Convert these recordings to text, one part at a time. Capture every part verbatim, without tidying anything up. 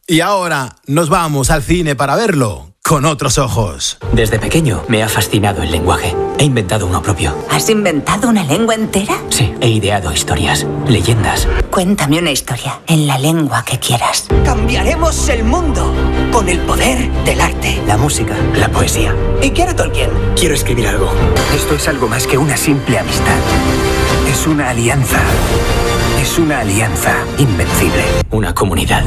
Y ahora nos vamos al cine para verlo con otros ojos. Desde pequeño me ha fascinado el lenguaje. He inventado uno propio. ¿Has inventado una lengua entera? Sí, he ideado historias, leyendas. Cuéntame una historia en la lengua que quieras. Cambiaremos el mundo con el poder del arte. La música, la poesía. ¿Y qué hará Tolkien? Quiero escribir algo. Esto es algo más que una simple amistad. Es una alianza. Es una alianza invencible. Una comunidad.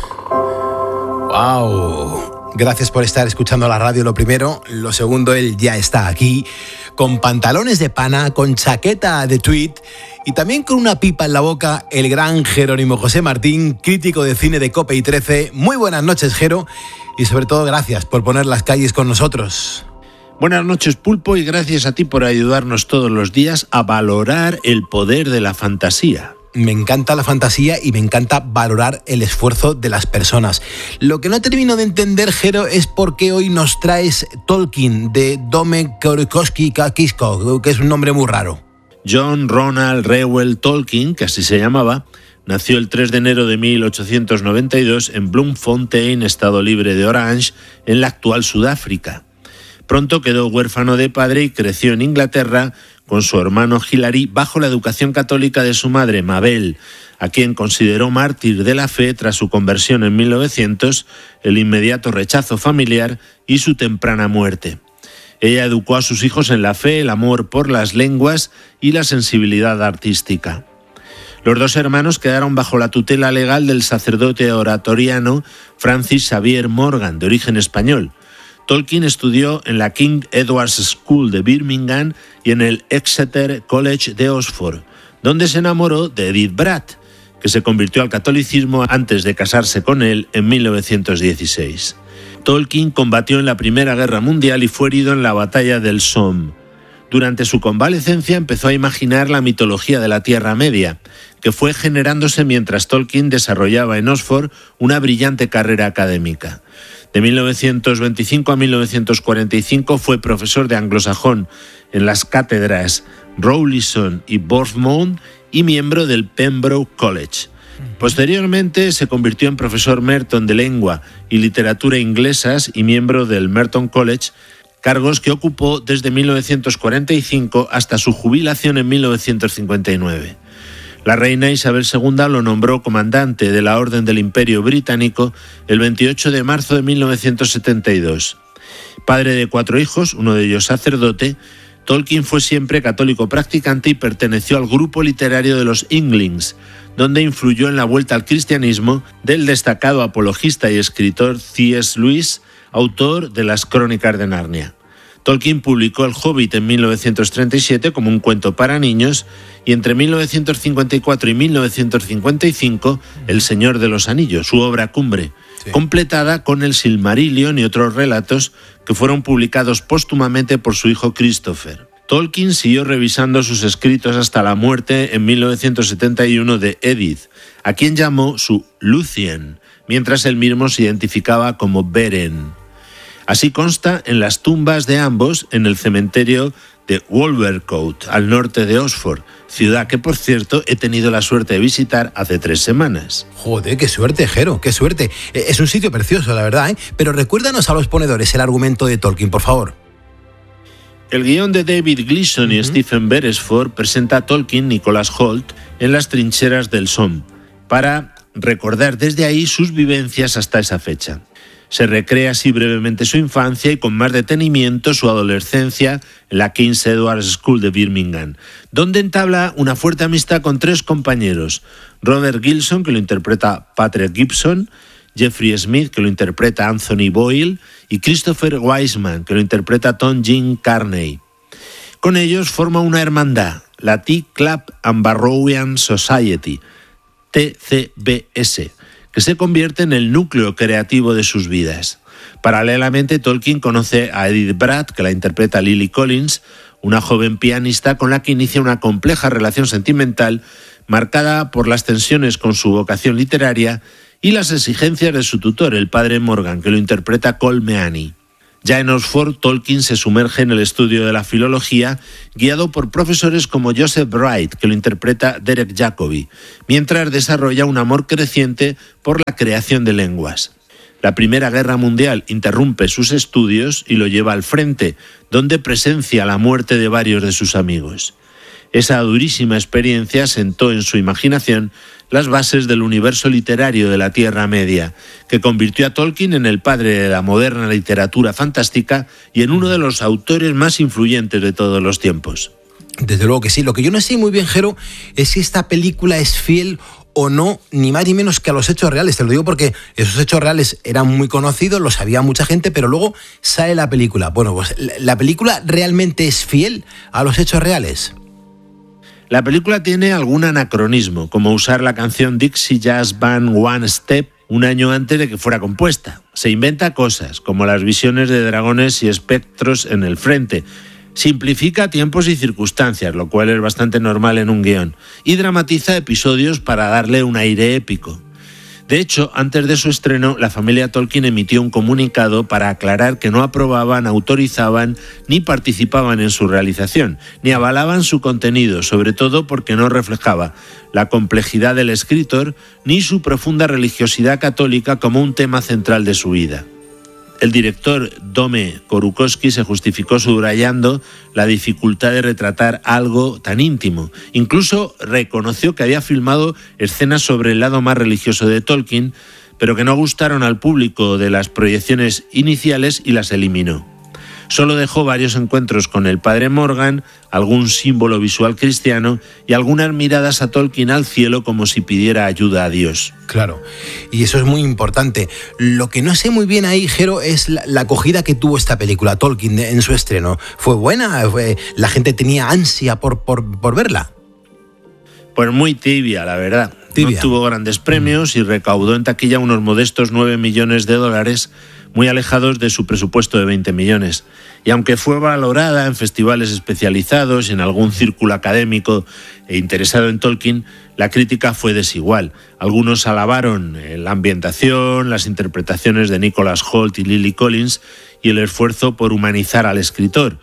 ¡Wow! Gracias por estar escuchando la radio, lo primero. Lo segundo, él ya está aquí, con pantalones de pana, con chaqueta de tweed y también con una pipa en la boca, el gran Jerónimo José Martín, crítico de cine de COPE y trece. Muy buenas noches, Jero, y sobre todo gracias por poner las calles con nosotros. Buenas noches, Pulpo, y gracias a ti por ayudarnos todos los días a valorar el poder de la fantasía. Me encanta la fantasía y me encanta valorar el esfuerzo de las personas. Lo que no termino de entender, Jero, es por qué hoy nos traes Tolkien de Dome Korikowski Kakisko, que es un nombre muy raro. John Ronald Reuel Tolkien, que así se llamaba, nació el tres de enero de mil ochocientos noventa y dos en Bloemfontein, estado libre de Orange, en la actual Sudáfrica. Pronto quedó huérfano de padre y creció en Inglaterra con su hermano Hilary bajo la educación católica de su madre, Mabel, a quien consideró mártir de la fe tras su conversión en mil novecientos, el inmediato rechazo familiar y su temprana muerte. Ella educó a sus hijos en la fe, el amor por las lenguas y la sensibilidad artística. Los dos hermanos quedaron bajo la tutela legal del sacerdote oratoriano Francis Xavier Morgan, de origen español. Tolkien estudió en la King Edward's School de Birmingham y en el Exeter College de Oxford, donde se enamoró de Edith Bratt, que se convirtió al catolicismo antes de casarse con él en mil novecientos dieciséis. Tolkien combatió en la Primera Guerra Mundial y fue herido en la batalla del Somme. Durante su convalecencia empezó a imaginar la mitología de la Tierra Media, que fue generándose mientras Tolkien desarrollaba en Oxford una brillante carrera académica. De mil novecientos veinticinco a mil novecientos cuarenta y cinco fue profesor de anglosajón en las cátedras Rawlinson y Bournemouth y miembro del Pembroke College. Posteriormente se convirtió en profesor Merton de lengua y literatura inglesas y miembro del Merton College, cargos que ocupó desde mil novecientos cuarenta y cinco hasta su jubilación en mil novecientos cincuenta y nueve. La reina Isabel segunda lo nombró comandante de la Orden del Imperio Británico el veintiocho de marzo de mil novecientos setenta y dos. Padre de cuatro hijos, uno de ellos sacerdote, Tolkien fue siempre católico practicante y perteneció al grupo literario de los Inklings, donde influyó en la vuelta al cristianismo del destacado apologista y escritor C S Lewis, autor de las Crónicas de Narnia. Tolkien publicó El Hobbit en mil novecientos treinta y siete como un cuento para niños y entre mil novecientos cincuenta y cuatro y mil novecientos cincuenta y cinco El Señor de los Anillos, su obra cumbre, sí, completada con el Silmarillion y otros relatos que fueron publicados póstumamente por su hijo Christopher. Tolkien siguió revisando sus escritos hasta la muerte en mil novecientos setenta y uno de Edith, a quien llamó su Lúthien, mientras él mismo se identificaba como Beren. Así consta en las tumbas de ambos en el cementerio de Wolvercote, al norte de Oxford, ciudad que, por cierto, he tenido la suerte de visitar hace tres semanas. Joder, qué suerte, Jero, qué suerte. Es un sitio precioso, la verdad, ¿eh? Pero recuérdanos a los ponedores el argumento de Tolkien, por favor. El guión de David Gleason y uh-huh. Stephen Beresford presenta a Tolkien Nicholas Hoult en las trincheras del Somme, para recordar desde ahí sus vivencias hasta esa fecha. Se recrea así brevemente su infancia y con más detenimiento su adolescencia en la King's Edward's School de Birmingham, donde entabla una fuerte amistad con tres compañeros: Robert Gilson, que lo interpreta Patrick Gibson, Jeffrey Smith, que lo interpreta Anthony Boyle, y Christopher Wiseman, que lo interpreta Tom Jim Carney. Con ellos forma una hermandad, la Tea Club and Barrowian Society, T C B S, que se convierte en el núcleo creativo de sus vidas. Paralelamente, Tolkien conoce a Edith Bratt, que la interpreta Lily Collins, una joven pianista con la que inicia una compleja relación sentimental marcada por las tensiones con su vocación literaria y las exigencias de su tutor, el padre Morgan, que lo interpreta Cole Meany. Ya en Oxford, Tolkien se sumerge en el estudio de la filología, guiado por profesores como Joseph Wright, que lo interpreta Derek Jacobi, mientras desarrolla un amor creciente por la creación de lenguas. La Primera Guerra Mundial interrumpe sus estudios y lo lleva al frente, donde presencia la muerte de varios de sus amigos. Esa durísima experiencia sentó en su imaginación las bases del universo literario de la Tierra Media, que convirtió a Tolkien en el padre de la moderna literatura fantástica y en uno de los autores más influyentes de todos los tiempos. Desde luego que sí. Lo que yo no sé muy bien, Jero, es si esta película es fiel o no, ni más ni menos que a los hechos reales. Te lo digo porque esos hechos reales eran muy conocidos, lo sabía mucha gente, pero luego sale la película. Bueno, pues ¿la película realmente es fiel a los hechos reales? La película tiene algún anacronismo, como usar la canción Dixie Jazz Band One Step un año antes de que fuera compuesta. Se inventa cosas, como las visiones de dragones y espectros en el frente. Simplifica tiempos y circunstancias, lo cual es bastante normal en un guión, y dramatiza episodios para darle un aire épico. De hecho, antes de su estreno, la familia Tolkien emitió un comunicado para aclarar que no aprobaban, autorizaban ni participaban en su realización, ni avalaban su contenido, sobre todo porque no reflejaba la complejidad del escritor ni su profunda religiosidad católica como un tema central de su vida. El director Dome Korukowski se justificó subrayando la dificultad de retratar algo tan íntimo. Incluso reconoció que había filmado escenas sobre el lado más religioso de Tolkien, pero que no gustaron al público de las proyecciones iniciales y las eliminó. Solo dejó varios encuentros con el padre Morgan, algún símbolo visual cristiano y algunas miradas a Tolkien al cielo como si pidiera ayuda a Dios. Claro, y eso es muy importante. Lo que no sé muy bien ahí, Jero, es la, la acogida que tuvo esta película, Tolkien, en su estreno. ¿Fue buena? ¿Fue, la gente tenía ansia por, por, por verla? Pues muy tibia, la verdad. Tibia. No tuvo grandes premios y recaudó en taquilla unos modestos nueve millones de dólares, muy alejados de su presupuesto de veinte millones. Y aunque fue valorada en festivales especializados y en algún círculo académico e interesado en Tolkien, la crítica fue desigual. Algunos alabaron la ambientación, las interpretaciones de Nicholas Hoult y Lily Collins y el esfuerzo por humanizar al escritor.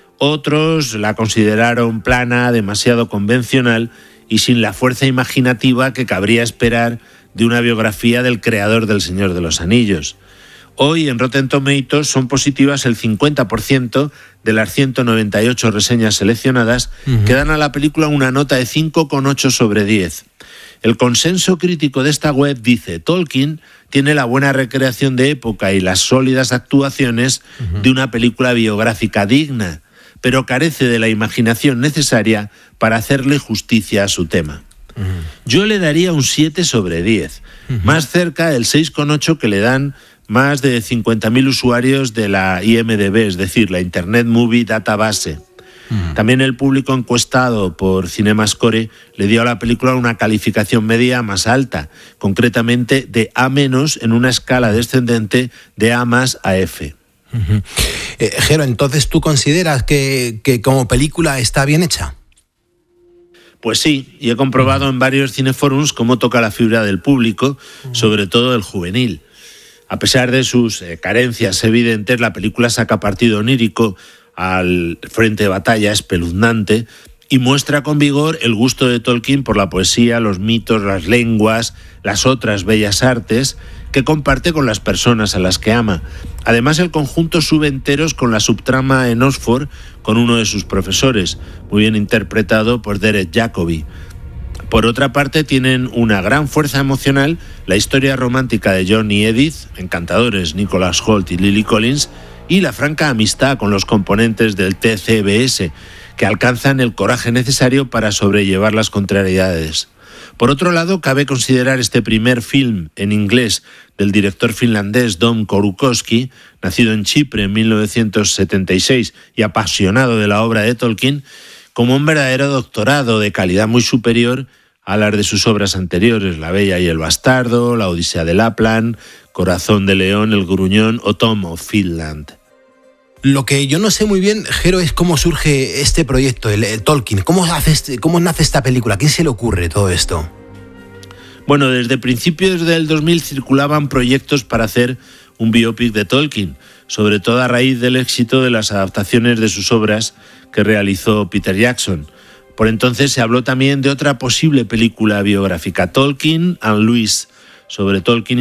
Otros la consideraron plana, demasiado convencional y sin la fuerza imaginativa que cabría esperar de una biografía del creador del Señor de los Anillos. Hoy en Rotten Tomatoes son positivas el cincuenta por ciento de las ciento noventa y ocho reseñas seleccionadas, uh-huh. que dan a la película una nota de cinco coma ocho sobre diez. El consenso crítico de esta web dice: Tolkien tiene la buena recreación de época y las sólidas actuaciones uh-huh. de una película biográfica digna, pero carece de la imaginación necesaria para hacerle justicia a su tema. Uh-huh. Yo le daría un siete sobre diez, uh-huh. más cerca del seis coma ocho que le dan más de cincuenta mil usuarios de la I M D B, es decir, la Internet Movie Database. Uh-huh. También el público encuestado por CinemaScore le dio a la película una calificación media más alta, concretamente de A- en una escala descendente de A más a F. Uh-huh. Eh, Jero, entonces, ¿tú consideras que, que como película está bien hecha? Pues sí, y he comprobado uh-huh. en varios cineforums cómo toca la fibra del público, uh-huh. sobre todo del juvenil. A pesar de sus eh, carencias evidentes, la película saca partido onírico al frente de batalla espeluznante y muestra con vigor el gusto de Tolkien por la poesía, los mitos, las lenguas, las otras bellas artes que comparte con las personas a las que ama. Además, el conjunto sube enteros con la subtrama en Oxford con uno de sus profesores, muy bien interpretado por Derek Jacobi. Por otra parte, tienen una gran fuerza emocional la historia romántica de John y Edith, encantadores Nicholas Hoult y Lily Collins, y la franca amistad con los componentes del T C B S, que alcanzan el coraje necesario para sobrellevar las contrariedades. Por otro lado, cabe considerar este primer film en inglés del director finlandés Dom Korukowski, nacido en Chipre en mil novecientos setenta y seis y apasionado de la obra de Tolkien, como un verdadero doctorado de calidad muy superior a las de sus obras anteriores, La Bella y el Bastardo, La Odisea de Lapland, Corazón de León, El Gruñón o Tom of Finland. Lo que yo no sé muy bien, Jero, es cómo surge este proyecto, el, el Tolkien. ¿Cómo, hace este, ¿Cómo nace esta película? ¿A quién se le ocurre todo esto? Bueno, desde principios del dos mil circulaban proyectos para hacer un biopic de Tolkien, sobre todo a raíz del éxito de las adaptaciones de sus obras que realizó Peter Jackson. Por entonces se habló también de otra posible película biográfica, Tolkien and Lewis, sobre Tolkien